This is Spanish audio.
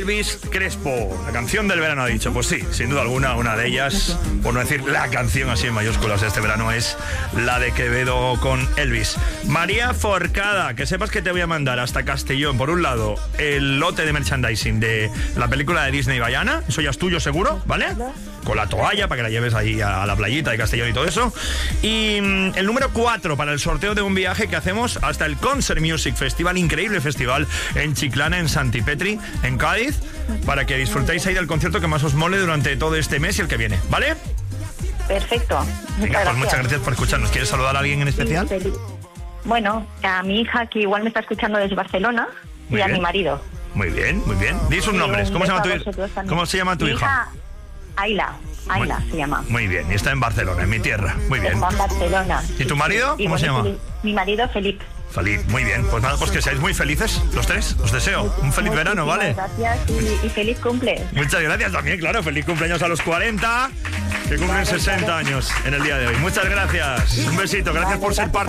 Elvis Crespo, la canción del verano, ha dicho. Pues sí, sin duda alguna, una de ellas, por no decir la canción así en mayúsculas de este verano, es la de Quevedo con Elvis. María Forcada, que sepas que te voy a mandar hasta Castellón, por un lado, el lote de merchandising de la película de Disney Vaiana, eso ya es tuyo seguro, ¿vale? Con la toalla para que la lleves ahí a la playita de Castellón y todo eso. Y el número 4 para el sorteo de un viaje que hacemos hasta el Concert Music Festival, increíble festival en Chiclana, en Santipetri, en Cádiz, para que disfrutéis ahí del concierto que más os mole durante todo este mes y el que viene, ¿vale? Perfecto. Venga, pues muchas gracias por escucharnos. ¿Quieres saludar a alguien en especial? Sí, bueno, a mi hija, que igual me está escuchando desde Barcelona, Muy y a bien. mi marido. Muy bien, muy bien. Di sus nombres. ¿Cómo se llama tu Mi hija? Ayla se llama. Muy bien, y está en Barcelona, en mi tierra. Muy bien. Está en Barcelona. ¿Y tu marido? ¿Cómo se llama? Mi marido, Felipe. Feliz, muy bien. Pues nada, pues que seáis muy felices los tres. Os deseo un feliz verano, ¿vale? Gracias y feliz cumple. Muchas gracias también, claro. Feliz cumpleaños a los 40, que cumplen 60 años en el día de hoy. Muchas gracias. Un besito. Gracias por ser parte.